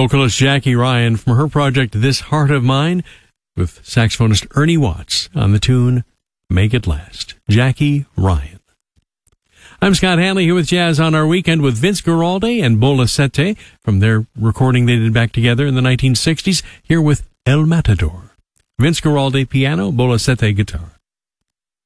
vocalist Jackie Ryan from her project This Heart of Mine, with saxophonist Ernie Watts on the tune Make It Last. Jackie Ryan. I'm Scott Hanley here with Jazz on Our Weekend with Vince Guaraldi and Bola Sette from their recording they did back together in the 1960s, here with El Matador. Vince Guaraldi piano, Bola Sette guitar.